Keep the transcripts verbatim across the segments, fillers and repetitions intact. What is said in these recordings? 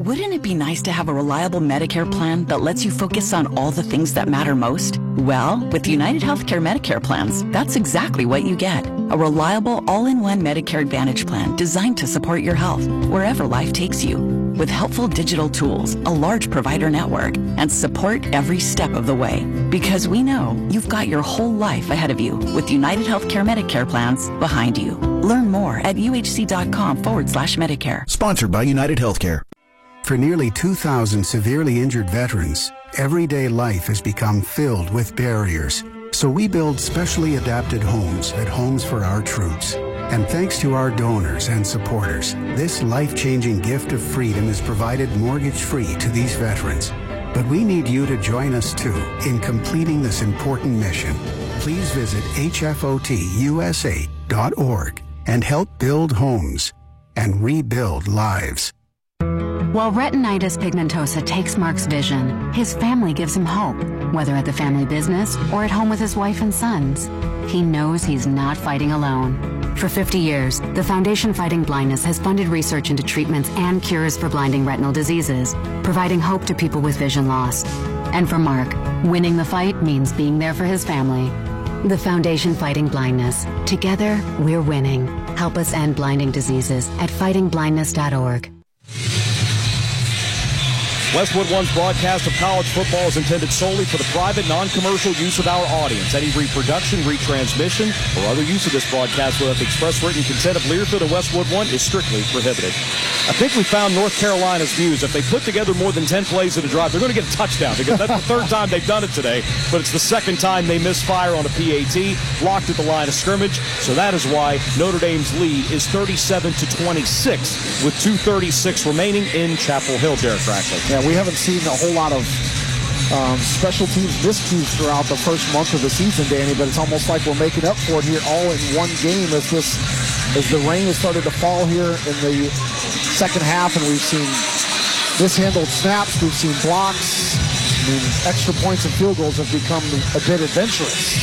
Wouldn't it be nice to have a reliable Medicare plan that lets you focus on all the things that matter most? Well, with United Healthcare Medicare plans, that's exactly what you get. A reliable, all-in-one Medicare Advantage plan designed to support your health wherever life takes you. With helpful digital tools, a large provider network, and support every step of the way. Because we know you've got your whole life ahead of you with United Healthcare Medicare plans behind you. Learn more at uhc.com forward slash Medicare. Sponsored by United Healthcare. For nearly two thousand severely injured veterans, everyday life has become filled with barriers. So we build specially adapted homes at Homes for Our Troops. And thanks to our donors and supporters, this life-changing gift of freedom is provided mortgage-free to these veterans. But we need you to join us too in completing this important mission. Please visit H F O T U S A dot org and help build homes and rebuild lives. While retinitis pigmentosa takes Mark's vision, his family gives him hope, whether at the family business or at home with his wife and sons. He knows he's not fighting alone. For fifty years, the Foundation Fighting Blindness has funded research into treatments and cures for blinding retinal diseases, providing hope to people with vision loss. And for Mark, winning the fight means being there for his family. The Foundation Fighting Blindness. Together, we're winning. Help us end blinding diseases at fighting blindness dot org. Westwood One's broadcast of college football is intended solely for the private, non-commercial use of our audience. Any reproduction, retransmission, or other use of this broadcast without the express written consent of Learfield and Westwood One is strictly prohibited. I think we found North Carolina's views. If they put together more than ten plays in a drive, they're going to get a touchdown because that's the third time they've done it today, but it's the second time they misfire on a P A T, blocked at the line of scrimmage. So that is why Notre Dame's lead is thirty-seven to twenty-six with two thirty-six remaining in Chapel Hill, Derek Rackley. Yeah, we haven't seen a whole lot of um, special teams miscues throughout the first month of the season, Danny, but it's almost like we're making up for it here all in one game as this as the rain has started to fall here in the second half, and we've seen mishandled snaps, we've seen blocks. I mean, extra points and field goals have become a bit adventurous.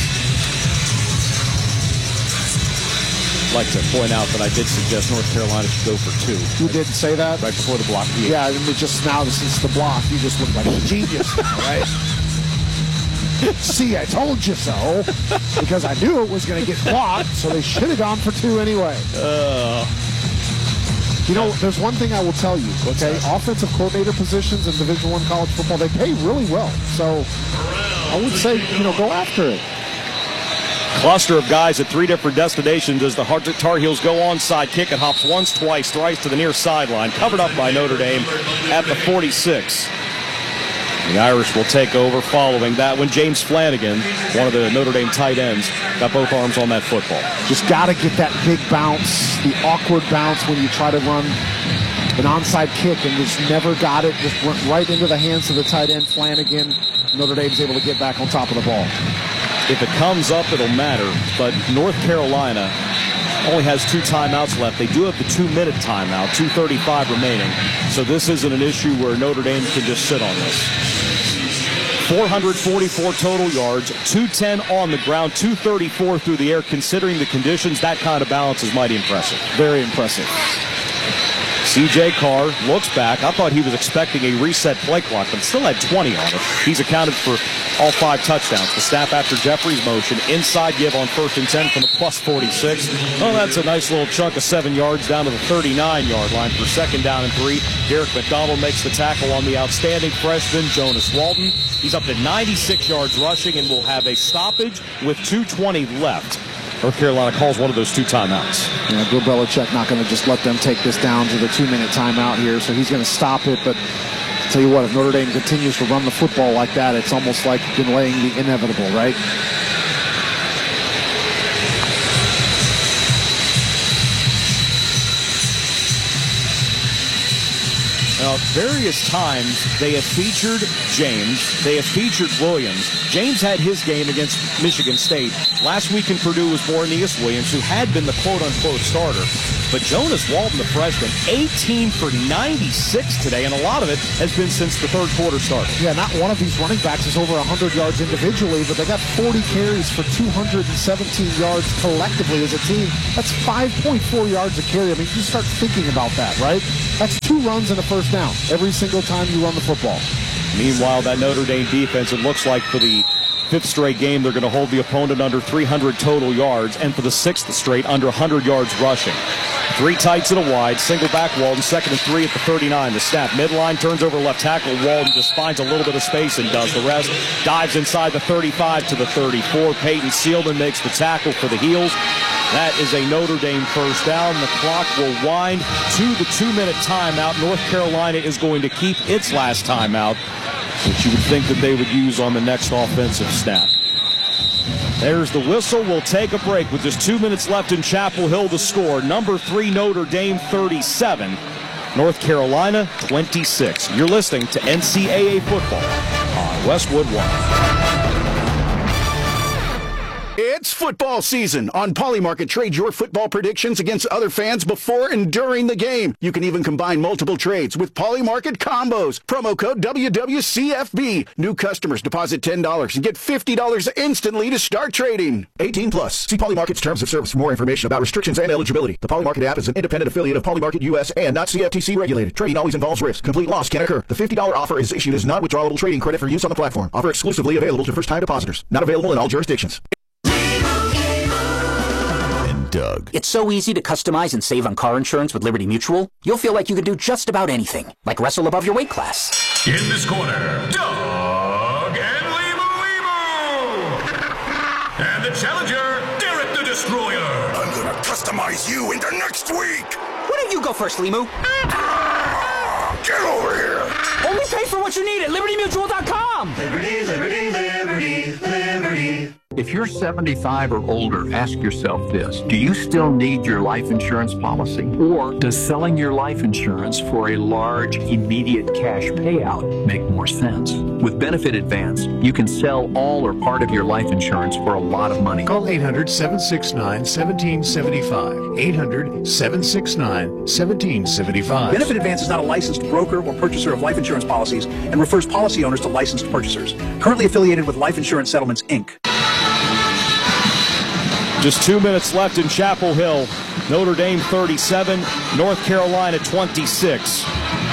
I'd like to point out that I did suggest North Carolina should go for two. You didn't say that? Right before the block. Yeah, I mean, just now since the block, you just look like a genius now, right? See, I told you so, because I knew it was going to get blocked, so they should have gone for two anyway. Uh, you know, there's one thing I will tell you, okay? Offensive coordinator positions in Division One college football, they pay really well. So I would say, you know, go after it. Cluster of guys at three different destinations as the Tar Heels go onside kick. It hops once, twice, thrice to the near sideline. Covered up by Notre Dame at the forty-six. The Irish will take over following that when James Flanagan, one of the Notre Dame tight ends, got both arms on that football. Just got to get that big bounce, the awkward bounce when you try to run an onside kick and just never got it. Just went right into the hands of the tight end, Flanagan. Notre Dame's able to get back on top of the ball. If it comes up, it'll matter. But North Carolina only has two timeouts left. They do have the two-minute timeout, two thirty-five remaining. So this isn't an issue where Notre Dame can just sit on this. four hundred forty-four total yards, two ten on the ground, two thirty-four through the air. Considering the conditions, that kind of balance is mighty impressive. Very impressive. C J Carr looks back. I thought he was expecting a reset play clock, but still had twenty on it. He's accounted for all five touchdowns. The snap after Jeffrey's motion. Inside give on first and ten from the plus forty-six. Oh, that's a nice little chunk of seven yards down to the thirty-nine-yard line for second down and three. Derek McDonald makes the tackle on the outstanding freshman, Jonas Walton. He's up to ninety-six yards rushing and will have a stoppage with two twenty left. North Carolina calls one of those two timeouts. Yeah, Bill Belichick not going to just let them take this down to the two-minute timeout here, so he's going to stop it. But I'll tell you what, if Notre Dame continues to run the football like that, it's almost like delaying the inevitable, right? Now, various times they have featured James, they have featured Williams. James had his game against Michigan State. Last week in Purdue was Boronius Williams, who had been the quote-unquote starter. But Jonas Walton, the freshman, eighteen for ninety-six today, and a lot of it has been since the third quarter started. Yeah, not one of these running backs is over one hundred yards individually, but they got forty carries for two hundred seventeen yards collectively as a team. That's five point four yards a carry. I mean, you start thinking about that, right? That's two runs and a first down every single time you run the football. Meanwhile, that Notre Dame defense, it looks like for the fifth straight game, they're going to hold the opponent under three hundred total yards, and for the sixth straight, under one hundred yards rushing. Three tights and a wide, single back Walton, second and three at the thirty-nine. The snap, midline, turns over left tackle. Walton just finds a little bit of space and does the rest. Dives inside the thirty-five to the thirty-four. Peyton Seelman makes the tackle for the Heels. That is a Notre Dame first down. The clock will wind to the two-minute timeout. North Carolina is going to keep its last timeout, which you would think that they would use on the next offensive snap. There's the whistle. We'll take a break with just two minutes left in Chapel Hill. The score, number three Notre Dame thirty-seven, North Carolina twenty-six. You're listening to N C double A football on Westwood One. It's football season. On Polymarket, trade your football predictions against other fans before and during the game. You can even combine multiple trades with Polymarket combos. Promo code W W C F B. New customers deposit ten dollars and get fifty dollars instantly to start trading. eighteen plus. See Polymarket's terms of service for more information about restrictions and eligibility. The Polymarket app is an independent affiliate of Polymarket U S and not C F T C regulated. Trading always involves risk. Complete loss can occur. The fifty dollars offer is issued as non-withdrawable trading credit for use on the platform. Offer exclusively available to first-time depositors. Not available in all jurisdictions. Doug. It's so easy to customize and save on car insurance with Liberty Mutual. You'll feel like you can do just about anything, like wrestle above your weight class. In this corner, Doug and Limu Limu. And the challenger, Derek the Destroyer. I'm gonna customize you into next week. Why don't you go first, Limu? Get over here. Only pay for what you need at Liberty Mutual dot com. Liberty, Liberty, Liberty, Liberty. If you're seventy-five or older, ask yourself this. Do you still need your life insurance policy? Or does selling your life insurance for a large, immediate cash payout make more sense? With Benefit Advance, you can sell all or part of your life insurance for a lot of money. Call eight hundred, seven six nine, one seven seven five. eight hundred, seven six nine, one seven seven five. Benefit Advance is not a licensed broker or purchaser of life insurance policies and refers policy owners to licensed purchasers. Currently affiliated with Life Insurance Settlements, Incorporated. Just two minutes left in Chapel Hill. Notre Dame thirty-seven, North Carolina twenty-six.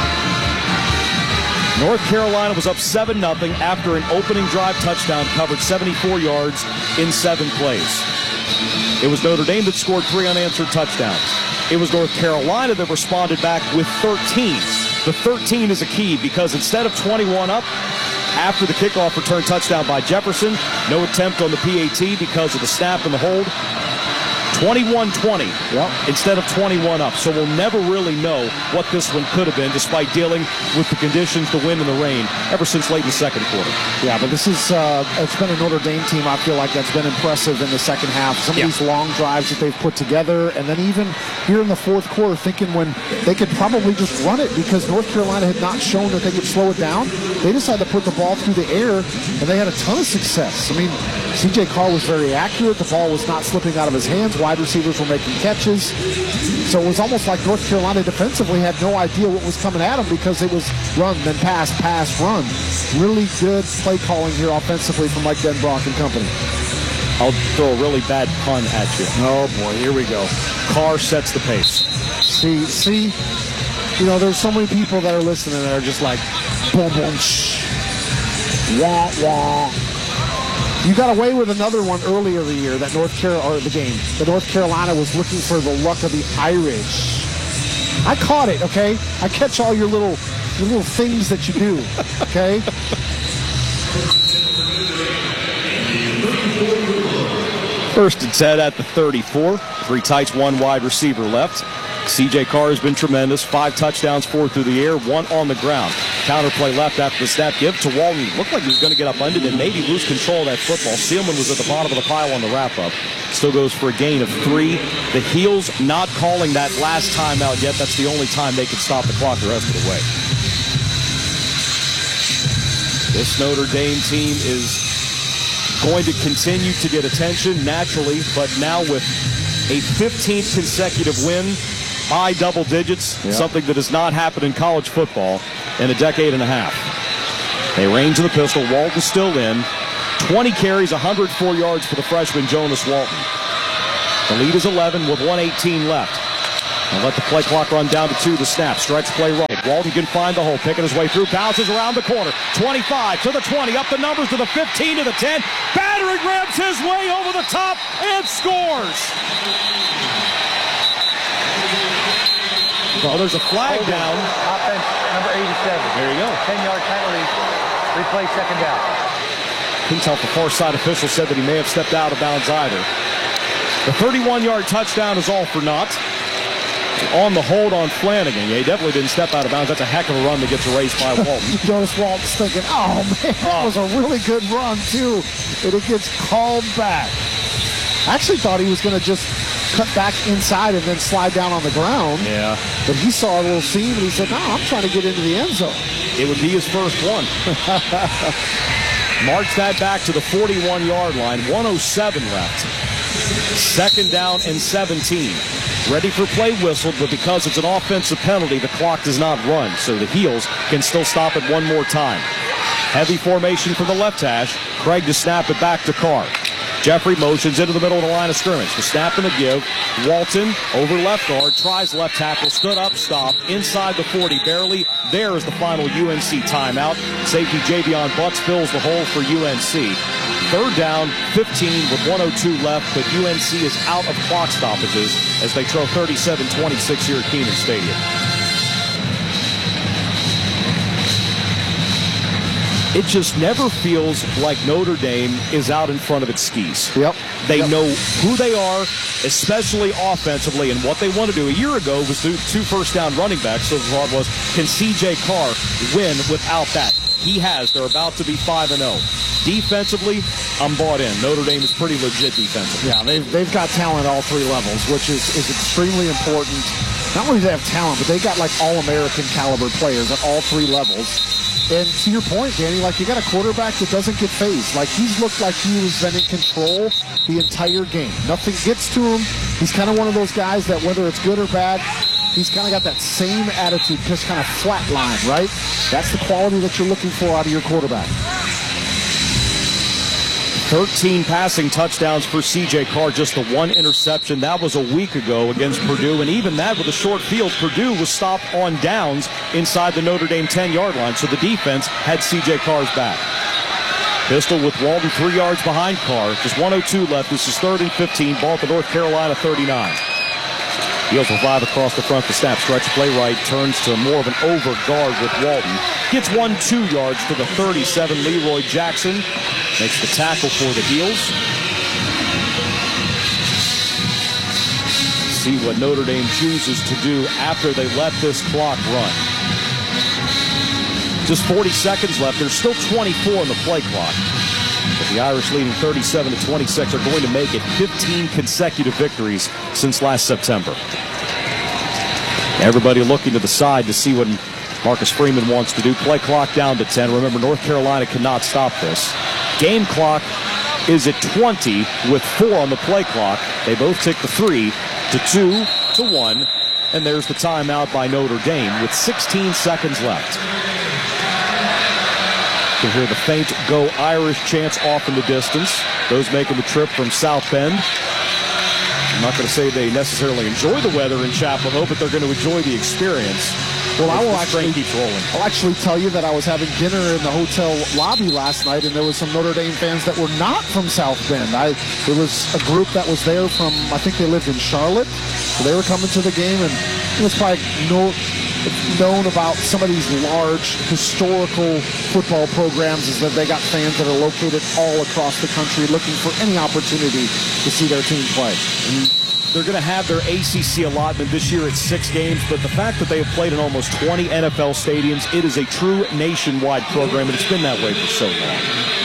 North Carolina was up seven nothing after an opening drive touchdown, covered seventy-four yards in seven plays. It was Notre Dame that scored three unanswered touchdowns. It was North Carolina that responded back with thirteen. The thirteen is a key because instead of twenty-one up, after the kickoff return touchdown by Jefferson, no attempt on the P A T because of the snap and the hold. twenty-one twenty yep. instead of twenty-one up. So we'll never really know what this one could have been, despite dealing with the conditions, the wind and the rain, ever since late in the second quarter. Yeah, but this is, uh, it's been a Notre Dame team, I feel like, that's been impressive in the second half. Some of yeah. these long drives that they've put together, and then even here in the fourth quarter, thinking when they could probably just run it because North Carolina had not shown that they could slow it down. They decided to put the ball through the air, and they had a ton of success. I mean, C J Carr was very accurate. The ball was not slipping out of his hands. Wide receivers were making catches. So it was almost like North Carolina defensively had no idea what was coming at them because it was run, then pass, pass, run. Really good play calling here offensively from Mike Denbrock and company. I'll throw a really bad pun at you. Oh, boy, here we go. Carr sets the pace. See, see, you know, there's so many people that are listening that are just like, boom, boom, shh, wah, wah. You got away with another one earlier the year that North Carolina, or the game, that North Carolina was looking for the luck of the Irish. I caught it, okay? I catch all your little, your little things that you do, okay? First and ten at the thirty-four. Three tights, one wide receiver left. C J Carr has been tremendous. Five touchdowns, four through the air, one on the ground. Counterplay left after the snap. Give to Walton. Looked like he was going to get upended and maybe lose control of that football. Seelman was at the bottom of the pile on the wrap-up. Still goes for a gain of three. The Heels not calling that last timeout yet. That's the only time they can stop the clock the rest of the way. This Notre Dame team is going to continue to get attention naturally, but now with a fifteenth consecutive win high double digits, yeah. something that has not happened in college football in a decade and a half. They range to the pistol. Walton's still in. twenty carries, one hundred four yards for the freshman Jonas Walton. The lead is eleven with one eighteen left. And let the play clock run down to two. The snap. Stretch play right. Walton can find the hole. Picking his way through. Bounces around the corner. twenty-five to the twenty. Up the numbers to the fifteen to the ten. Battering rams his way over the top and scores. Oh, there's a flag Hold down. Offense number eighty-seven. There you go. ten-yard penalty. Replay second down. Couldn't tell if the far side official said that he may have stepped out of bounds either. The thirty-one-yard touchdown is all for naught. On the hold on Flanagan. Yeah, he definitely didn't step out of bounds. That's a heck of a run that gets erased by Walton. Jonas Walton's thinking, oh, man, that was a really good run, too. And it gets called back. I actually thought he was going to just cut back inside and then slide down on the ground. Yeah. But he saw a little seam, and he said, no, I'm trying to get into the end zone. It would be his first one. March that back to the forty-one-yard line. one oh seven left. Second down and seventeen. Ready for play whistled, but because it's an offensive penalty, the clock does not run, so the Heels can still stop it one more time. Heavy formation for the left hash. Craig to snap it back to Carr. Jeffrey motions into the middle of the line of scrimmage. The snap and the give. Walton over left guard, tries left tackle, stood up, stopped, inside the forty, barely. There is the final U N C timeout. Safety Javion Butts fills the hole for U N C. Third down, fifteen with one oh two left, but U N C is out of clock stoppages as they trail thirty-seven twenty-six here at Kenan Stadium. It just never feels like Notre Dame is out in front of its skis. Yep. They yep. know who they are, especially offensively, and what they want to do. A year ago was do two first-down running backs, so the thought was, can C J Carr win without that? He has. They're about to be five and oh. Defensively, I'm bought in. Notre Dame is pretty legit defensively. Yeah, they've, they've got talent at all three levels, which is, is extremely important. Not only do they have talent, but they got like all-American caliber players at all three levels. And to your point, Danny, like you got a quarterback that doesn't get phased. Like he's looked like he was been in control the entire game. Nothing gets to him. He's kind of one of those guys that whether it's good or bad, he's kind of got that same attitude, just kind of flat line, right? That's the quality that you're looking for out of your quarterback. thirteen passing touchdowns for C J Carr, just the one interception. That was a week ago against Purdue, and even that with a short field, Purdue was stopped on downs inside the Notre Dame ten-yard line, so the defense had C J Carr's back. Pistol with Walton three yards behind Carr. Just one oh two left. This is third and fifteen. Ball at the North Carolina thirty-nine. Heels will five across the front. The snap, stretch play right, turns to more of an over guard with Walton. Gets one, two yards to the thirty-seven. Leroy Jackson makes the tackle for the Heels. See what Notre Dame chooses to do after they let this clock run. Just forty seconds left. There's still twenty-four on the play clock. But the Irish leading thirty-seven to twenty-six are going to make it fifteen consecutive victories since last September. Everybody looking to the side to see what Marcus Freeman wants to do. Play clock down to ten. Remember, North Carolina cannot stop this. Game clock is at twenty with four on the play clock. They both take the three to two to one. And there's the timeout by Notre Dame with sixteen seconds left. You can hear the faint Go Irish chants off in the distance. Those making the trip from South Bend. I'm not going to say they necessarily enjoy the weather in Chapel Hill, but they're going to enjoy the experience. Well, I will actually keep rolling. I'll actually tell you that I was having dinner in the hotel lobby last night, and there was some Notre Dame fans that were not from South Bend. I there was a group that was there from, I think they lived in Charlotte, so they were coming to the game, and it was probably no. known about some of these large historical football programs is that they got fans that are located all across the country looking for any opportunity to see their team play. And they're going to have their A C C allotment this year at six games, but the fact that they have played in almost twenty N F L stadiums, it is a true nationwide program, and it's been that way for so long.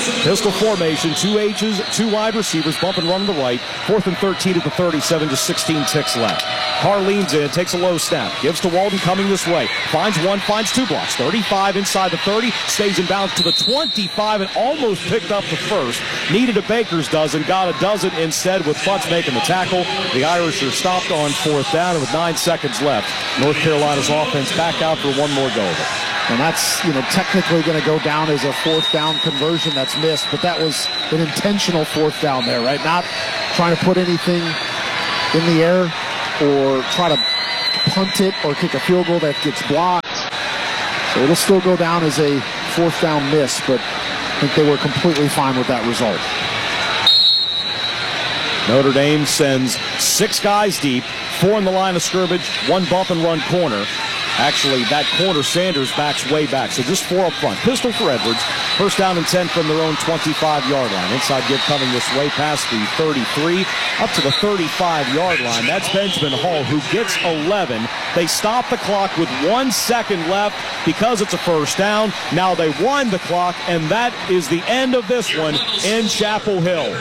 Pistol formation, two H's, two wide receivers, bump and run to the right. Fourth and thirteen at the thirty-seven, just sixteen ticks left. Carr leans in, takes a low snap, gives to Walden coming this way. Finds one, finds two blocks. thirty-five inside the thirty, stays in bounds to the twenty-five and almost picked up the first. Needed a baker's dozen, got a dozen instead with Futz making the tackle. The Irish are stopped on fourth down, and with nine seconds left, North Carolina's offense back out for one more go of it. And that's, you know, technically going to go down as a fourth down conversion that's missed, but that was an intentional fourth down there, right? Not trying to put anything in the air or try to punt it or kick a field goal that gets blocked. So it'll still go down as a fourth down miss, but I think they were completely fine with that result. Notre Dame sends six guys deep, four in the line of scrimmage, one bump and run corner. Actually, that corner, Sanders, backs way back, so just four up front. Pistol for Edwards. First down and ten from their own twenty-five-yard line. Inside give coming this way past the thirty-three, up to the thirty-five-yard line. That's Benjamin Hall, who gets eleven. They stop the clock with one second left because it's a first down. Now they wind the clock, and that is the end of this one in Chapel Hill.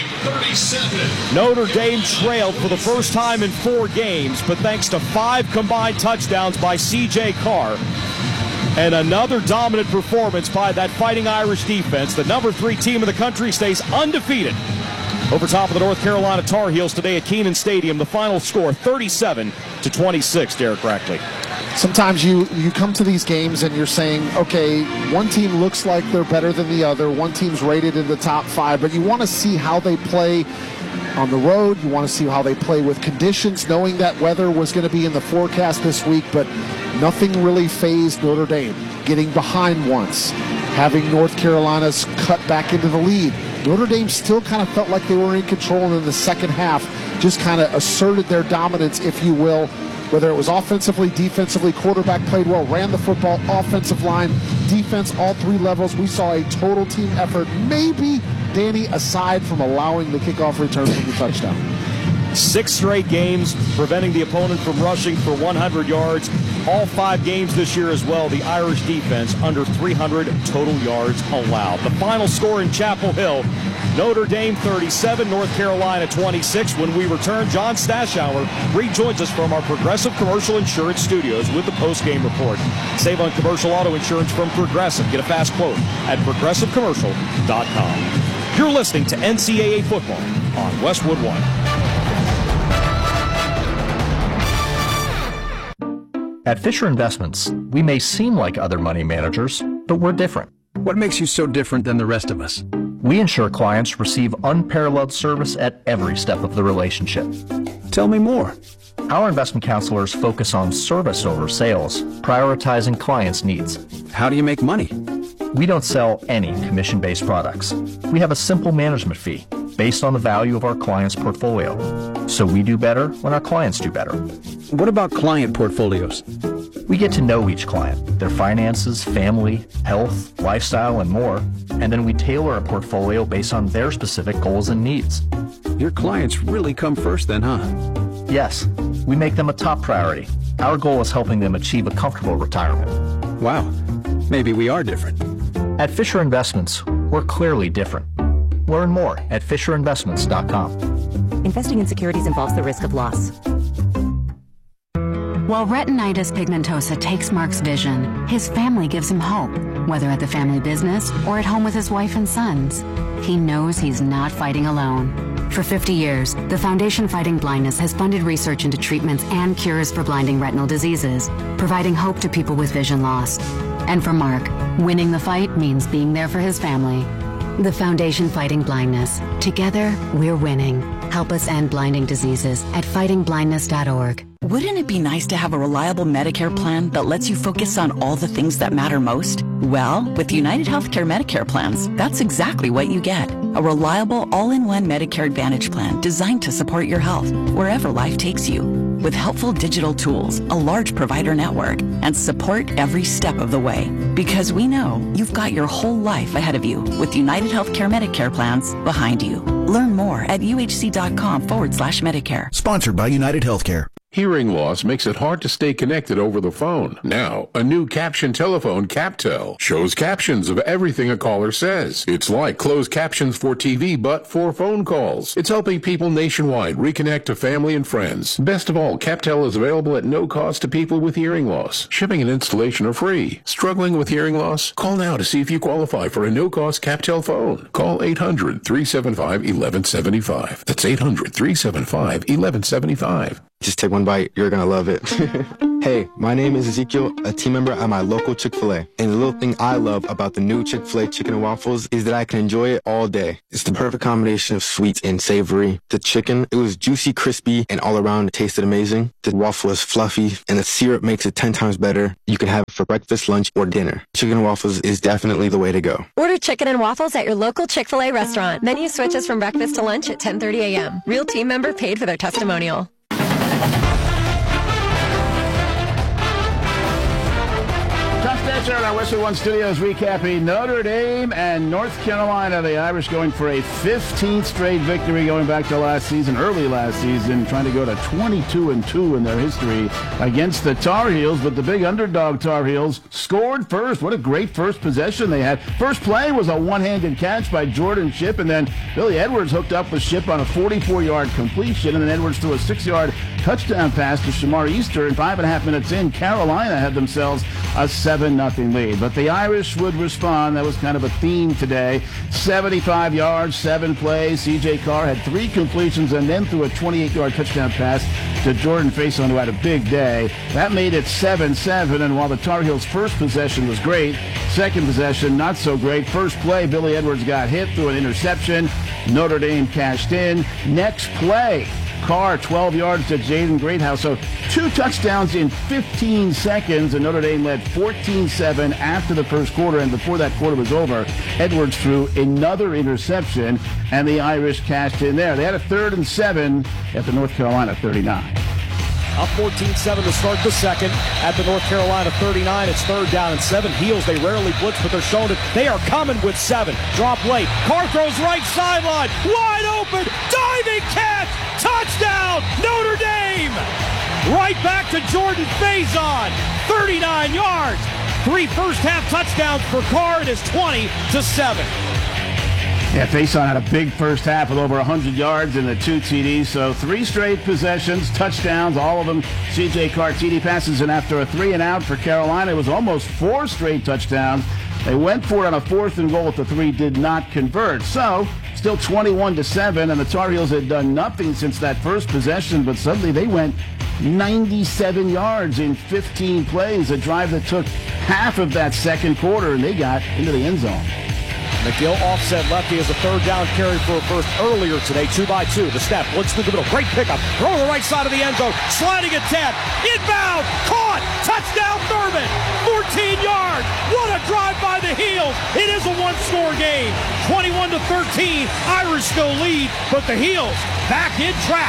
Notre Dame trailed for the first time in four games, but thanks to five combined touchdowns by C J Carr and another dominant performance by that Fighting Irish defense, the number three team in the country stays undefeated over top of the North Carolina Tar Heels today at Kenan Stadium. The final score, thirty-seven to twenty-six, Derek Rackley. Sometimes you, you come to these games and you're saying, okay, one team looks like they're better than the other. One team's rated in the top five, but you want to see how they play on the road. You want to see how they play with conditions, knowing that weather was going to be in the forecast this week, but nothing really fazed Notre Dame. Getting behind once, having North Carolina's cut back into the lead. Notre Dame still kind of felt like they were in control, and in the second half just kind of asserted their dominance, if you will. Whether it was offensively, defensively, quarterback played well, ran the football, offensive line, defense, all three levels. We saw a total team effort, maybe, Danny, aside from allowing the kickoff return from the touchdown. Six straight games preventing the opponent from rushing for one hundred yards. All five games this year as well, the Irish defense under three hundred total yards allowed. The final score in Chapel Hill, Notre Dame thirty-seven, North Carolina twenty-six. When we return, John Stashower rejoins us from our Progressive Commercial Insurance Studios with the post-game report. Save on commercial auto insurance from Progressive. Get a fast quote at progressive commercial dot com. You're listening to N C double A football on Westwood One. At Fisher Investments, we may seem like other money managers, but we're different. What makes you so different than the rest of us? We ensure clients receive unparalleled service at every step of the relationship. Tell me more. Our investment counselors focus on service over sales, prioritizing clients' needs. How do you make money? We don't sell any commission-based products. We have a simple management fee based on the value of our client's portfolio. So we do better when our clients do better. What about client portfolios? We get to know each client, their finances, family, health, lifestyle, and more, and then we tailor a portfolio based on their specific goals and needs. Your clients really come first then, huh? Yes, we make them a top priority. Our goal is helping them achieve a comfortable retirement. Wow, maybe we are different. At Fisher Investments, we're clearly different. Learn more at fisher investments dot com. Investing in securities involves the risk of loss. While retinitis pigmentosa takes Mark's vision, his family gives him hope, whether at the family business or at home with his wife and sons. He knows he's not fighting alone. For fifty years, the Foundation Fighting Blindness has funded research into treatments and cures for blinding retinal diseases, providing hope to people with vision loss. And for Mark, winning the fight means being there for his family. The Foundation Fighting Blindness. Together, we're winning. Help us end blinding diseases at fighting blindness dot org. Wouldn't it be nice to have a reliable Medicare plan that lets you focus on all the things that matter most? Well, with United Healthcare Medicare plans, that's exactly what you get. A reliable, all-in-one Medicare Advantage plan designed to support your health wherever life takes you. With helpful digital tools, a large provider network, and support every step of the way. Because we know you've got your whole life ahead of you with United Healthcare Medicare plans behind you. Learn more at uhc dot com forward slash Medicare. Sponsored by United Healthcare. Hearing loss makes it hard to stay connected over the phone. Now, a new caption telephone, CapTel, shows captions of everything a caller says. It's like closed captions for T V, but for phone calls. It's helping people nationwide reconnect to family and friends. Best of all, CapTel is available at no cost to people with hearing loss. Shipping and installation are free. Struggling with hearing loss? Call now to see if you qualify for a no-cost CapTel phone. Call eight hundred, three seven five, one one seven five. That's eight hundred, three seven five, one one seven five. Just take one bite. You're going to love it. Hey, my name is Ezekiel, a team member at my local Chick-fil-A. And the little thing I love about the new Chick-fil-A chicken and waffles is that I can enjoy it all day. It's the perfect combination of sweet and savory. The chicken, it was juicy, crispy, and all around it tasted amazing. The waffle is fluffy, and the syrup makes it ten times better. You can have it for breakfast, lunch, or dinner. Chicken and waffles is definitely the way to go. Order chicken and waffles at your local Chick-fil-A restaurant. Menu switches from breakfast to lunch at ten thirty a.m. Real team member paid for their testimonial. Touchdown in our Westwood One Studios recapping Notre Dame and North Carolina. The Irish going for a fifteenth straight victory going back to last season, early last season, trying to go to twenty-two and two in their history against the Tar Heels. But the big underdog Tar Heels scored first. What a great first possession they had. First play was a one-handed catch by Jordan Shipp, and then Billy Edwards hooked up with Shipp on a forty-four-yard completion, and then Edwards threw a six-yard touchdown pass to Shamar Easter, and five and a half minutes in, Carolina had themselves a seven nothing lead. But the Irish would respond. That was kind of a theme today. seventy-five yards, seven plays. C J Carr had three completions and then threw a twenty-eight-yard touchdown pass to Jordan Faison, who had a big day. That made it seven seven, and while the Tar Heels' first possession was great, second possession not so great. First play, Billy Edwards got hit through an interception. Notre Dame cashed in. Next play, Carr, twelve yards to Jaden Greathouse. So two touchdowns in fifteen seconds, and Notre Dame led fourteen seven after the first quarter. And before that quarter was over, Edwards threw another interception, and the Irish cashed in there. They had a third and seven at the North Carolina thirty-nine. Up fourteen seven to start the second at the North Carolina thirty-nine. It's third down and seven. Heels, they rarely blitz, but they're showing it. They are coming with seven. Drop late. Carr throws right sideline. Wide open. Diving catch. Touchdown, Notre Dame. Right back to Jordan Faison. thirty-nine yards. Three first half touchdowns for Carr. It is twenty to seven. Yeah, Faison had a big first half with over one hundred yards and the two T Ds. So three straight possessions, touchdowns, all of them C J Carr T D passes. And after a three and out for Carolina, it was almost four straight touchdowns. They went for it on a fourth and goal, but the three did not convert. So still twenty-one to seven, and the Tar Heels had done nothing since that first possession, but suddenly they went ninety-seven yards in fifteen plays, a drive that took half of that second quarter, and they got into the end zone. McGill offset lefty as a third down carry for a first earlier today, two by two. The snap, blitz through the middle, great pickup, throw to the right side of the end zone, sliding attack, inbound, caught, touchdown Thurman, fourteen yards. What a drive by the Heels. It is a one-score game, twenty-one to thirteen. Irish still lead, but the Heels back in track.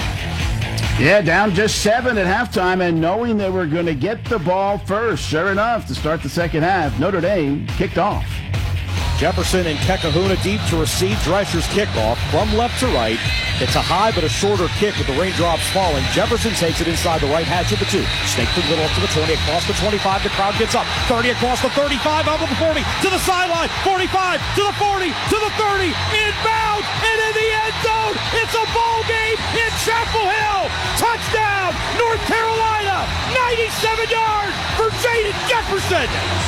Yeah, down just seven at halftime, and knowing they were going to get the ball first. Sure enough, to start the second half, Notre Dame kicked off. Jefferson and Kekahuna deep to receive Drescher's kickoff from left to right. It's a high but a shorter kick with the raindrops falling. Jefferson takes it inside the right hash of the two. Snake through the middle up to the twenty, across the twenty-five. The crowd gets up. thirty across the thirty-five, out of the forty, to the sideline. forty-five, to the forty, to the thirty. Inbound, and in the end zone. It's a ball game in Chapel Hill. Touchdown, North Carolina. ninety-seven yards for Jaden Jefferson.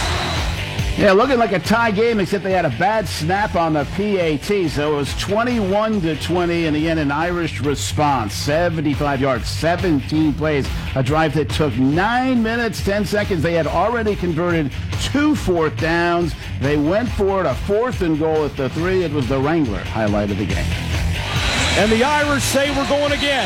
Yeah, looking like a tie game, except they had a bad snap on the P A T, so it was twenty-one to twenty in the end, an Irish response. seventy-five yards, seventeen plays, a drive that took nine minutes, ten seconds. They had already converted two fourth downs. They went for it, a fourth and goal at the three. It was the Wrangler highlight of the game. And the Irish say we're going again.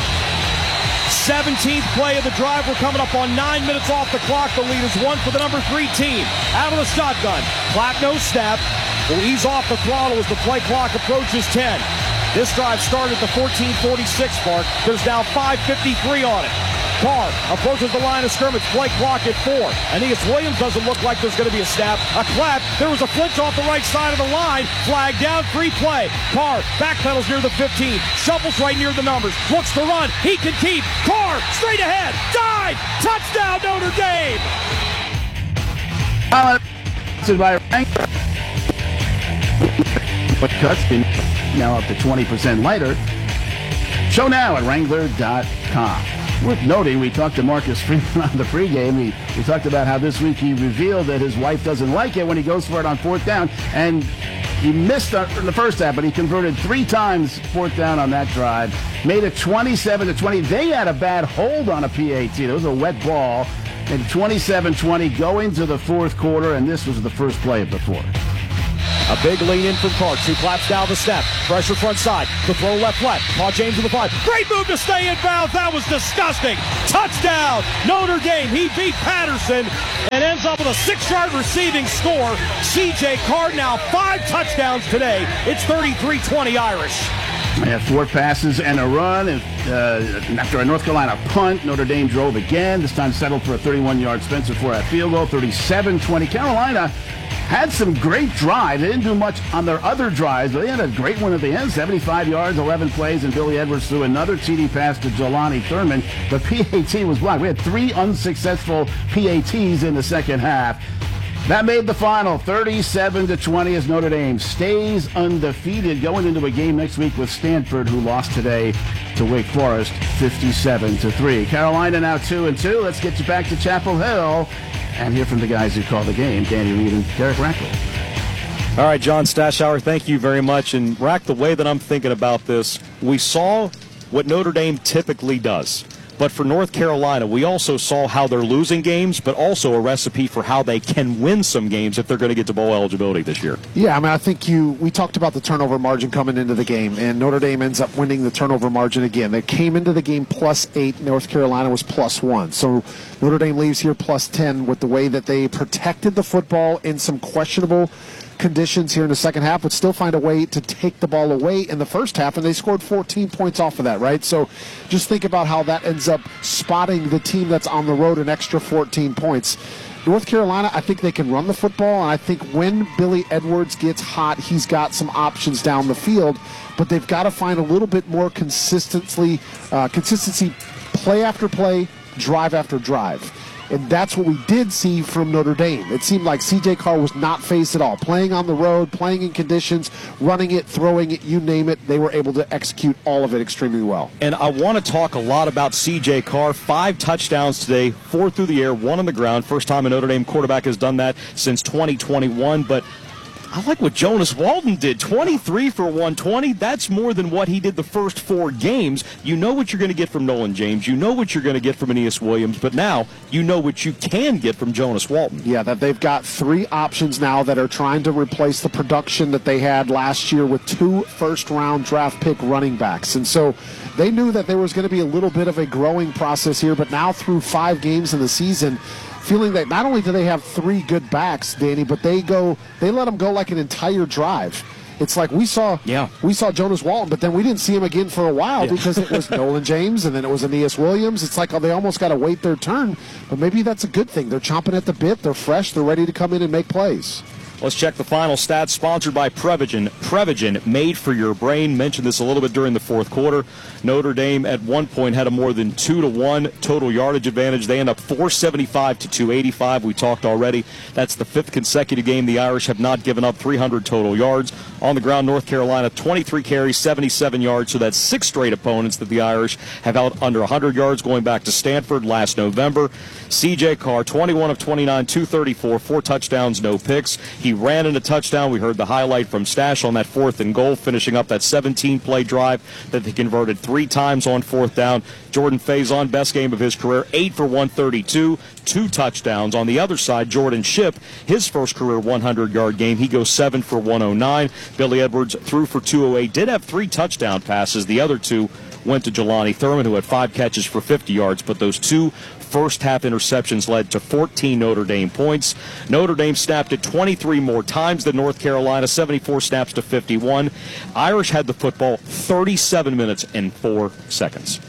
seventeenth play of the drive. We're coming up on nine minutes off the clock. The lead is one for the number three team. Out of the shotgun. Clap, no snap. Will ease off the throttle as the play clock approaches ten. This drive started at the fourteen forty-six mark. There's now five fifty-three on it. Carr approaches the line of scrimmage. Play clock at four. Aeneas Williams doesn't look like there's going to be a snap. A clap. There was a flinch off the right side of the line. Flag down. Free play. Carr backpedals near the fifteen. Shuffles right near the numbers. Looks to run. He can keep. Carr straight ahead. Dive. Touchdown Notre Dame. Uh, this is by Wrangler. But cuts now up to twenty percent lighter. Show now at Wrangler dot com. Worth noting, we talked to Marcus Freeman on the pregame. We, we talked about how this week he revealed that his wife doesn't like it when he goes for it on fourth down. And he missed in the first half, but he converted three times fourth down on that drive. Made it twenty-seven to twenty. They had a bad hold on a P A T. It was a wet ball. And twenty-seven twenty going to the fourth quarter, and this was the first play of the fourth. A big lean in from Carr. Two claps down the snap. Pressure front side. The throw left flat. Paul James in the five. Great move to stay in bounds. That was disgusting. Touchdown, Notre Dame. He beat Patterson and ends up with a six-yard receiving score. C J Carr now five touchdowns today. It's thirty-three twenty Irish. They have four passes and a run. And, uh, after a North Carolina punt, Notre Dame drove again. This time settled for a thirty-one-yard Spencer Four field goal. thirty-seven twenty. Carolina had some great drives. They didn't do much on their other drives, but they had a great one at the end. seventy-five yards, eleven plays, and Billy Edwards threw another T D pass to Jelani Thurman. The P A T was blocked. We had three unsuccessful P A Ts in the second half. That made the final thirty-seven to twenty as Notre Dame stays undefeated going into a game next week with Stanford, who lost today to Wake Forest fifty-seven to three. Carolina now two and two. Let's get you back to Chapel Hill and hear from the guys who called the game, Danny Reed and Derek Rackley. All right, John Stashauer, thank you very much. And Rack, the way that I'm thinking about this, we saw what Notre Dame typically does. But for North Carolina, we also saw how they're losing games, but also a recipe for how they can win some games if they're going to get to bowl eligibility this year. Yeah, I mean, I think you, we talked about the turnover margin coming into the game, and Notre Dame ends up winning the turnover margin again. They came into the game plus eight. North Carolina was plus one. So Notre Dame leaves here plus ten with the way that they protected the football in some questionable conditions here in the second half, but still find a way to take the ball away in the first half, and they scored fourteen points off of that, right? So just think about how that ends up spotting the team that's on the road an extra fourteen points. North Carolina, I think they can run the football, and I think when Billy Edwards gets hot, he's got some options down the field, but they've got to find a little bit more consistency, uh, consistency play after play, drive after drive. And that's what we did see from Notre Dame. It seemed like C J Carr was not phased at all. Playing on the road, playing in conditions, running it, throwing it, you name it, they were able to execute all of it extremely well. And I want to talk a lot about C J Carr. Five touchdowns today, four through the air, one on the ground. First time a Notre Dame quarterback has done that since twenty twenty-one. But I like what Jonas Walton did. twenty-three for one twenty. That's more than what he did the first four games. You know what you're going to get from Nolan James. You know what you're going to get from Aeneas Williams. But now you know what you can get from Jonas Walton. Yeah, that they've got three options now that are trying to replace the production that they had last year with two first-round draft pick running backs. And so they knew that there was going to be a little bit of a growing process here, but now through five games in the season, feeling that not only do they have three good backs, Danny, but they go, they let them go like an entire drive. It's like we saw, yeah. we saw Jonas Walton, but then we didn't see him again for a while yeah. because it was Nolan James and then it was Aeneas Williams. It's like oh, they almost got to wait their turn, but maybe that's a good thing. They're chomping at the bit. They're fresh. They're ready to come in and make plays. Let's check the final stats, sponsored by Prevagen. Prevagen, made for your brain. Mentioned this a little bit during the fourth quarter. Notre Dame at one point had a more than two to one total yardage advantage. They end up four seventy-five to two eighty-five. We talked already. That's the fifth consecutive game the Irish have not given up three hundred total yards. On the ground, North Carolina, twenty-three carries, seventy-seven yards. So that's six straight opponents that the Irish have out under one hundred yards, going back to Stanford last November. C J Carr, twenty-one of twenty-nine, two thirty-four, four touchdowns, no picks. He ran in a touchdown. We heard the highlight from Stash on that fourth and goal, finishing up that seventeen-play drive that they converted three times on fourth down. Jordan Faison, best game of his career, eight for one thirty-two, two touchdowns. On the other side, Jordan Shipp, his first career one hundred-yard game. He goes seven for one oh nine. Billy Edwards threw for two oh eight. Did have three touchdown passes. The other two went to Jelani Thurman, who had five catches for fifty yards, but those two first half interceptions led to fourteen Notre Dame points. Notre Dame snapped it twenty-three more times than North Carolina, seventy-four snaps to fifty-one. Irish had the football thirty-seven minutes and four seconds.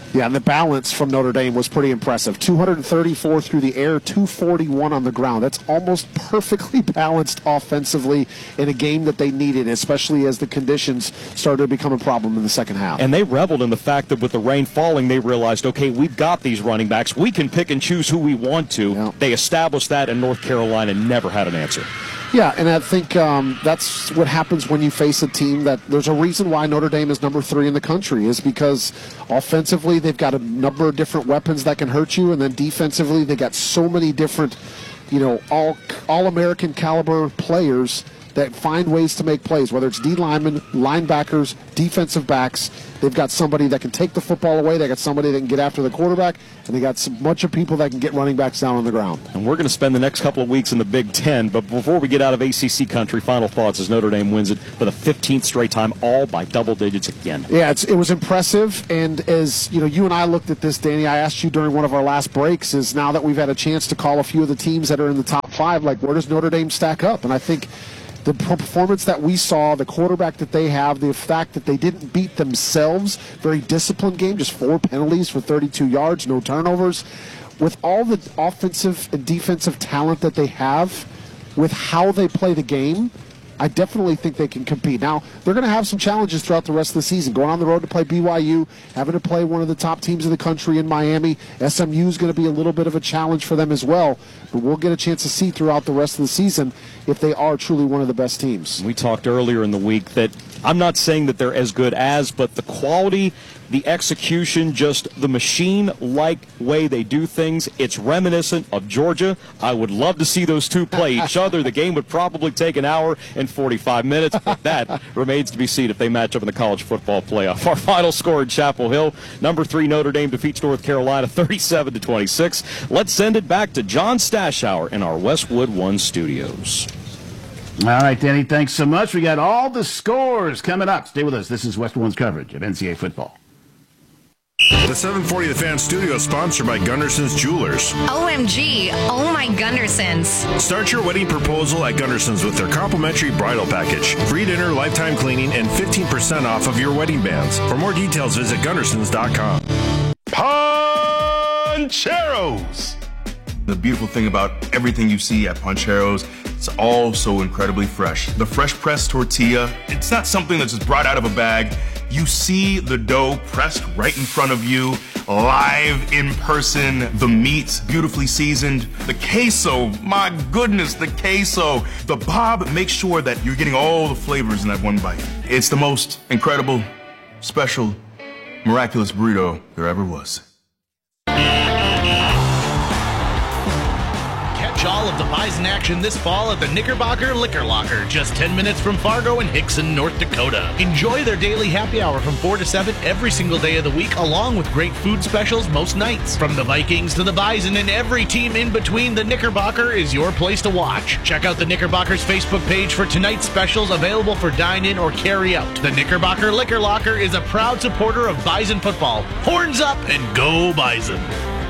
Yeah, and the balance from Notre Dame was pretty impressive. two hundred thirty-four through the air, two forty-one on the ground. That's almost perfectly balanced offensively in a game that they needed, especially as the conditions started to become a problem in the second half. And they reveled in the fact that with the rain falling, they realized, okay, we've got these running backs. We can pick and choose who we want to. Yeah. They established that, and North Carolina never had an answer. Yeah, and I think um, that's what happens when you face a team that there's a reason why Notre Dame is number three in the country is because offensively they've got a number of different weapons that can hurt you, and then defensively they got so many different, you know, all all American caliber players that find ways to make plays, whether it's D linemen, linebackers, defensive backs. They've got somebody that can take the football away. They got somebody that can get after the quarterback, and they got a bunch of people that can get running backs down on the ground. And we're going to spend the next couple of weeks in the Big Ten, but before we get out of A C C country, final thoughts as Notre Dame wins it for the fifteenth straight time, all by double digits again. Yeah, it's, it was impressive, and as you know, you and I looked at this, Danny, I asked you during one of our last breaks, is now that we've had a chance to call a few of the teams that are in the top five, like where does Notre Dame stack up? And I think the performance that we saw, the quarterback that they have, the fact that they didn't beat themselves, very disciplined game, just four penalties for thirty-two yards, no turnovers. With all the offensive and defensive talent that they have, with how they play the game, I definitely think they can compete. Now, they're going to have some challenges throughout the rest of the season. Going on the road to play B Y U, having to play one of the top teams in the country in Miami. S M U is going to be a little bit of a challenge for them as well. But we'll get a chance to see throughout the rest of the season if they are truly one of the best teams. We talked earlier in the week that I'm not saying that they're as good as, but the quality, the execution, just the machine-like way they do things, it's reminiscent of Georgia. I would love to see those two play each other. The game would probably take an hour and forty-five minutes, but that remains to be seen if they match up in the college football playoff. Our final score in Chapel Hill, number three Notre Dame defeats North Carolina thirty-seven to twenty-six. Let's send it back to John Stashower in our Westwood One studios. All right, Danny, thanks so much. We got all the scores coming up. Stay with us. This is Westwood One's coverage of N C double A football. The seven forty The Fan studio is sponsored by Gunderson's Jewelers. O M G, oh my Gundersons. Start your wedding proposal at Gunderson's with their complimentary bridal package, free dinner, lifetime cleaning, and fifteen percent off of your wedding bands. For more details, visit Gundersons dot com. Pancheros! The beautiful thing about everything you see at Pancheros, it's all so incredibly fresh. The fresh pressed tortilla, it's not something that's just brought out of a bag. You see the dough pressed right in front of you, live in person. The meat's beautifully seasoned. The queso, my goodness, the queso. The Bob makes sure that you're getting all the flavors in that one bite. It's the most incredible, special, miraculous burrito there ever was. All of the Bison action this fall at the Knickerbocker Liquor Locker, just ten minutes from Fargo and Hickson, North Dakota. Enjoy their daily happy hour from four to seven every single day of the week, along with great food specials most nights. From the Vikings to the Bison and every team in between, the Knickerbocker is your place to watch. Check out the Knickerbocker's Facebook page for tonight's specials available for dine-in or carry-out. The Knickerbocker Liquor Locker is a proud supporter of Bison football. Horns up and go Bison!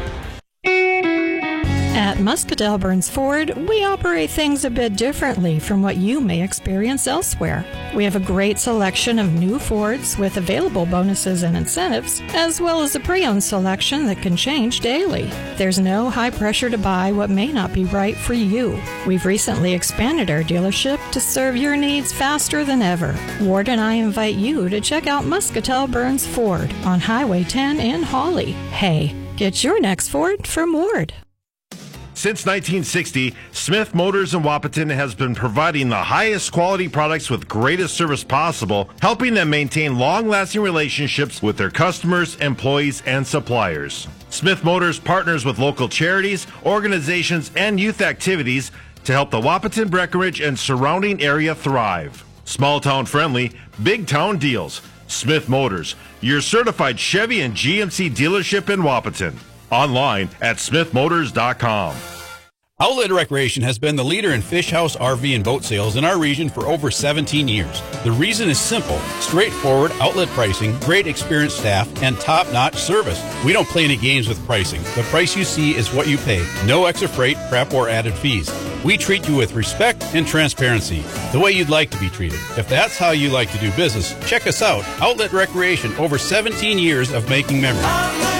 At Muscatell Burns Ford, we operate things a bit differently from what you may experience elsewhere. We have a great selection of new Fords with available bonuses and incentives, as well as a pre-owned selection that can change daily. There's no high pressure to buy what may not be right for you. We've recently expanded our dealership to serve your needs faster than ever. Ward and I invite you to check out Muscatell Burns Ford on Highway ten in Hawley. Hey, get your next Ford from Ward. Since nineteen sixty, Smith Motors in Wahpeton has been providing the highest quality products with greatest service possible, helping them maintain long-lasting relationships with their customers, employees, and suppliers. Smith Motors partners with local charities, organizations, and youth activities to help the Wahpeton, Breckenridge, and surrounding area thrive. Small-town friendly, big-town deals. Smith Motors, your certified Chevy and G M C dealership in Wahpeton. Online at smith motors dot com. Outlet Recreation has been the leader in fish house, R V, and boat sales in our region for over seventeen years. The reason is simple: straightforward outlet pricing, great experienced staff, and top-notch service. We don't play any games with pricing. The price you see is what you pay. No extra freight, prep, or added fees. We treat you with respect and transparency, the way you'd like to be treated. If that's how you like to do business, check us out. Outlet Recreation, over seventeen years of making memories.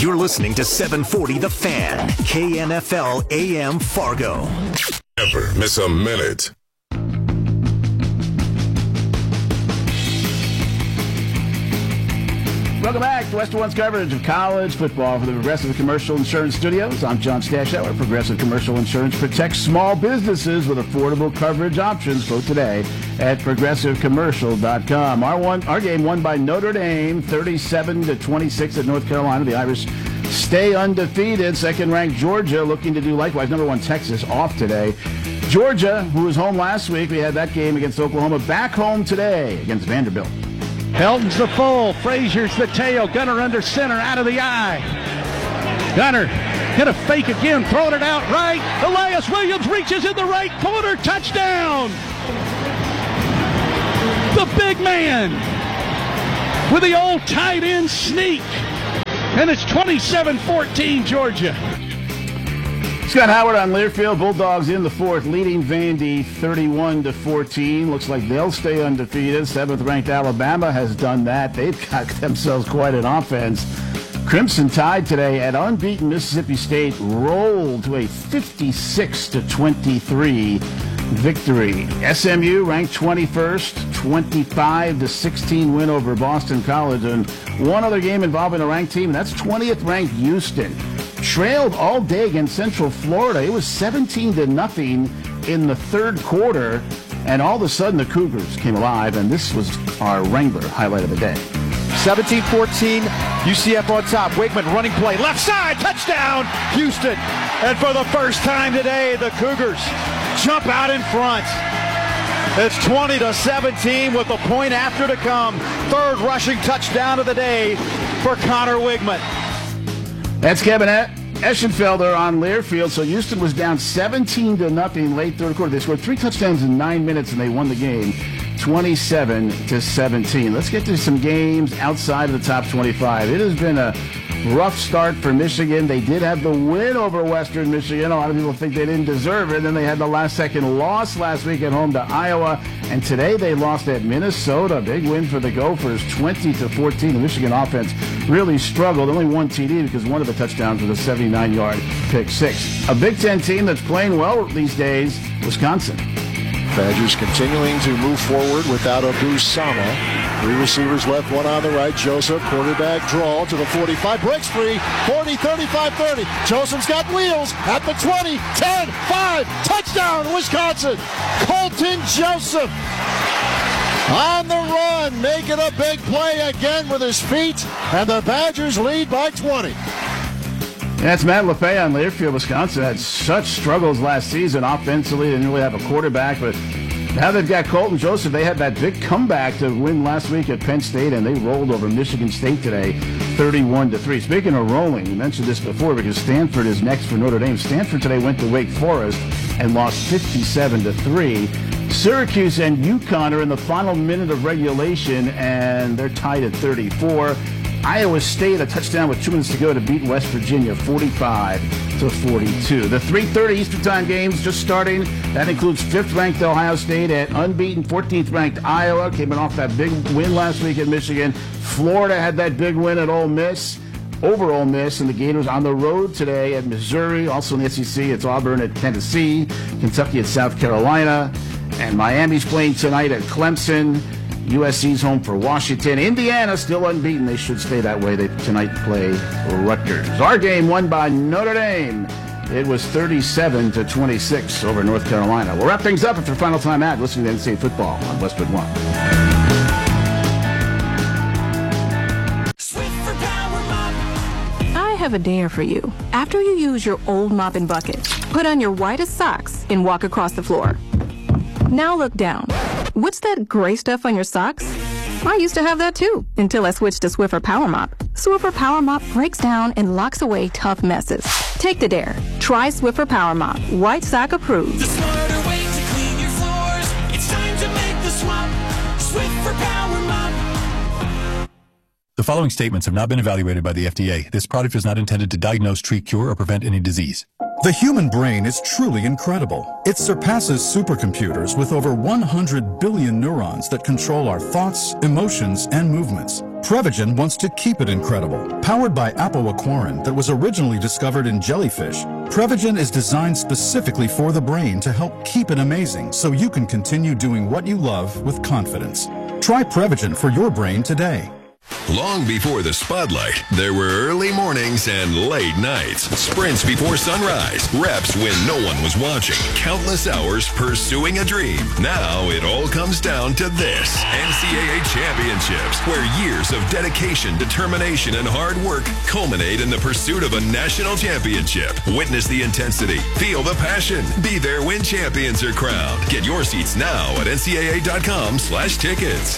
You're listening to seven forty The Fan, K N F L A M Fargo. Never miss a minute. Welcome back to Western One's coverage of college football for the Progressive Commercial Insurance Studios. I'm John Stashower. Progressive Commercial Insurance protects small businesses with affordable coverage options. Vote today at progressive commercial dot com. Our one, our game won by Notre Dame, thirty-seven to twenty-six at North Carolina. The Irish stay undefeated. Second-ranked Georgia looking to do likewise. Number one Texas off today. Georgia, who was home last week, we had that game against Oklahoma, back home today against Vanderbilt. Helton's the full. Frazier's the tail. Gunner under center, out of the eye. Gunner hit a fake again, throwing it out right. Elias Williams reaches in the right corner. Touchdown. The big man with the old tight end sneak. And it's twenty-seven fourteen Georgia. Scott Howard on Learfield. Bulldogs in the fourth, leading Vandy thirty-one to fourteen. Looks like they'll stay undefeated. Seventh-ranked Alabama has done that. They've got themselves quite an offense. Crimson Tide today at unbeaten Mississippi State rolled to a fifty-six to twenty-three victory. S M U ranked twenty-first, twenty-five to sixteen win over Boston College. And one other game involving a ranked team, and that's twentieth-ranked Houston. Trailed all day against Central Florida. It was seventeen to nothing in the third quarter, and all of a sudden the Cougars came alive, and this was our Wrangler highlight of the day. seventeen fourteen, U C F on top. Wakeman running play, left side, touchdown, Houston. And for the first time today, the Cougars jump out in front. It's twenty to seventeen with a point after to come. Third rushing touchdown of the day for Connor Wigman. That's Kevin Eschenfelder on Learfield. So Houston was down seventeen to nothing late third quarter. They scored three touchdowns in nine minutes, and they won the game twenty-seven to seventeen. Let's get to some games outside of the top twenty-five. It has been a rough start for Michigan. They did have the win over Western Michigan. A lot of people think they didn't deserve it. And then they had the last-second loss last week at home to Iowa. And today they lost at Minnesota. Big win for the Gophers, twenty to fourteen. The Michigan offense really struggled. Only one T D because one of the touchdowns was a seventy-nine-yard pick six. A Big Ten team that's playing well these days, Wisconsin. Badgers continuing to move forward without Abu Sama. Three receivers left, one on the right. Joseph, quarterback draw to the forty-five. Breaks free, forty, thirty-five, thirty. Joseph's got wheels at the twenty, ten, five. Touchdown, Wisconsin. Colton Joseph on the run, making a big play again with his feet. And the Badgers lead by twenty. That's Matt LeFay on Learfield, Wisconsin. Had such struggles last season offensively. Didn't really have a quarterback, but now they've got Colton Joseph. They had that big comeback to win last week at Penn State, and they rolled over Michigan State today, thirty-one to three. Speaking of rolling, we mentioned this before because Stanford is next for Notre Dame. Stanford today went to Wake Forest and lost fifty-seven to three. Syracuse and UConn are in the final minute of regulation, and they're tied at thirty-four. Iowa State, a touchdown with two minutes to go to beat West Virginia, forty-five to forty-two. The three thirty Eastern Time games just starting. That includes fifth-ranked Ohio State at unbeaten fourteenth-ranked Iowa. Came in off that big win last week at Michigan. Florida had that big win at Ole Miss. Over Ole Miss, and the Gators on the road today at Missouri. Also in the S E C, it's Auburn at Tennessee. Kentucky at South Carolina. And Miami's playing tonight at Clemson. U S C's home for Washington. Indiana still unbeaten. They should stay that way. They tonight play Rutgers. Our game won by Notre Dame. It was thirty-seven to twenty-six over North Carolina. We'll wrap things up after final time out. Listening to N C A A football on Westwood One. I have a dare for you. After you use your old mop and bucket, put on your whitest socks and walk across the floor. Now look down. What's that gray stuff on your socks? I used to have that too, until I switched to Swiffer Power Mop. Swiffer Power Mop breaks down and locks away tough messes. Take the dare. Try Swiffer Power Mop. White sock approved. The smarter way to clean your floors. It's time to make the swap. Swiffer Power Mop. The following statements have not been evaluated by the F D A. This product is not intended to diagnose, treat, cure, or prevent any disease. The human brain is truly incredible. It surpasses supercomputers with over one hundred billion neurons that control our thoughts, emotions, and movements. Prevagen wants to keep it incredible. Powered by apoaquarin that was originally discovered in jellyfish, Prevagen is designed specifically for the brain to help keep it amazing so you can continue doing what you love with confidence. Try Prevagen for your brain today. Long before the spotlight, there were early mornings and late nights. Sprints before sunrise. Reps when no one was watching. Countless hours pursuing a dream. Now it all comes down to this. N C double A championships, where years of dedication, determination, and hard work culminate in the pursuit of a national championship. Witness the intensity. Feel the passion. Be there when champions are crowned. Get your seats now at N C double A dot com slash tickets.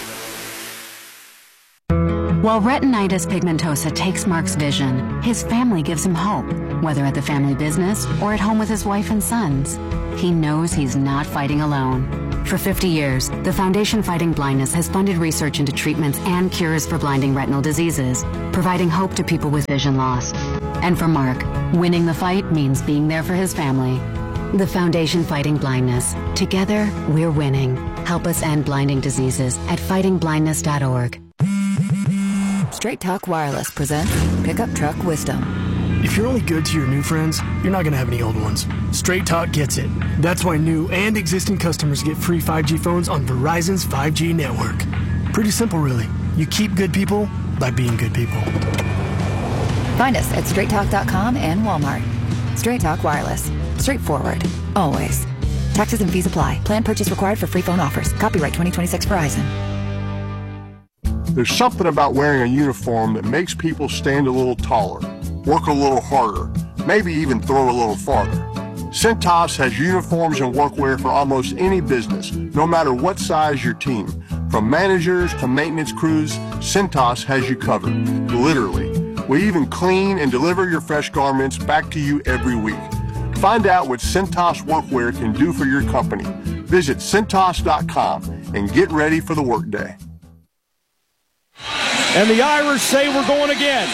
While retinitis pigmentosa takes Mark's vision, his family gives him hope, whether at the family business or at home with his wife and sons. He knows he's not fighting alone. For fifty years, the Foundation Fighting Blindness has funded research into treatments and cures for blinding retinal diseases, providing hope to people with vision loss. And for Mark, winning the fight means being there for his family. The Foundation Fighting Blindness. Together, we're winning. Help us end blinding diseases at fighting blindness dot org. Straight Talk Wireless presents Pickup Truck Wisdom. If you're only good to your new friends, you're not going to have any old ones. Straight Talk gets it. That's why new and existing customers get free five G phones on Verizon's five G network. Pretty simple, really. You keep good people by being good people. Find us at straight talk dot com and Walmart. Straight Talk Wireless. Straightforward. Always. Taxes and fees apply. Plan purchase required for free phone offers. Copyright twenty twenty-six Verizon. There's something about wearing a uniform that makes people stand a little taller, work a little harder, maybe even throw a little farther. Cintas has uniforms and workwear for almost any business, no matter what size your team. From managers to maintenance crews, Cintas has you covered, literally. We even clean and deliver your fresh garments back to you every week. Find out what Cintas workwear can do for your company. Visit Cintas dot com and get ready for the workday. And the Irish say we're going again.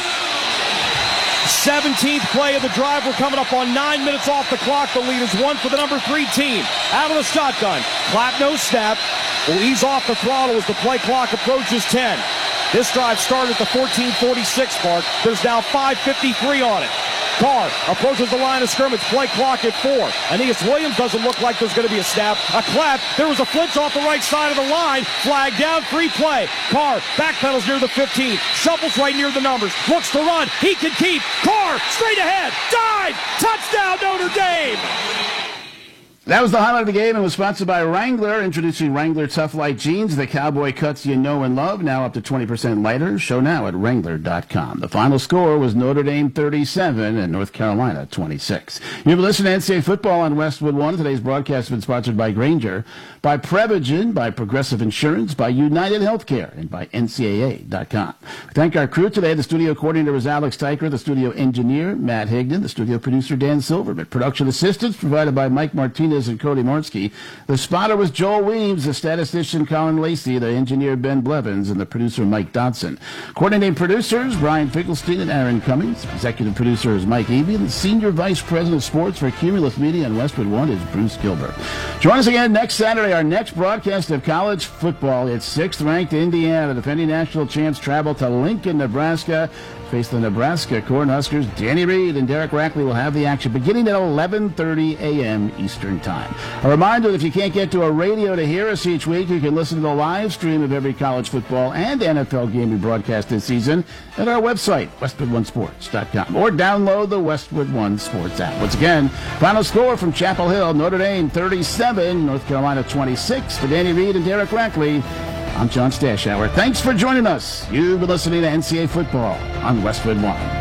seventeenth play of the drive. We're coming up on nine minutes off the clock. The lead is one for the number three team. Out of the shotgun. Clap, no snap. Will ease off the throttle as the play clock approaches ten. This drive started at the fourteen forty-six mark. There's now five fifty-three on it. Carr approaches the line of scrimmage. Play clock at four. Aeneas Williams doesn't look like there's going to be a snap. A clap. There was a flinch off the right side of the line. Flag down. Free play. Carr backpedals near the fifteen. Shuffles right near the numbers. Looks to run. He can keep. Carr straight ahead. Dive. Touchdown Notre Dame. That was the highlight of the game and was sponsored by Wrangler, introducing Wrangler Tough Light Jeans, the cowboy cuts you know and love, now up to twenty percent lighter. Show now at Wrangler dot com. The final score was Notre Dame thirty-seven and North Carolina twenty-six. You've been listening to N C double A Football on Westwood One. Today's broadcast has been sponsored by Grainger, by Prevagen, by Progressive Insurance, by United Healthcare, and by N C double A dot com. We thank our crew today. The studio coordinator was Alex Tyker, the studio engineer, Matt Higdon, the studio producer, Dan Silverman. Production assistance provided by Mike Martinez and Cody Morski. The spotter was Joel Weems, the statistician Colin Lacey, the engineer Ben Blevins, and the producer Mike Dodson. Coordinating producers Brian Finkelstein and Aaron Cummings. Executive producer is Mike Eby, and the senior vice president of sports for Cumulus Media and Westwood One is Bruce Gilbert. Join us again next Saturday, our next broadcast of college football. It's sixth-ranked Indiana. The defending national champs travel to Lincoln, Nebraska. Face the Nebraska Cornhuskers. Danny Reed and Derek Rackley will have the action beginning at eleven thirty a.m. Eastern Time. A reminder that if you can't get to a radio to hear us each week, you can listen to the live stream of every college football and N F L game we broadcast this season at our website, westwood one sports dot com, or download the Westwood One Sports app. Once again, final score from Chapel Hill, Notre Dame thirty-seven, North Carolina twenty-six. For Danny Reed and Derek Rackley, I'm John Stashower. Thanks for joining us. You've been listening to N C double A Football on Westwood One.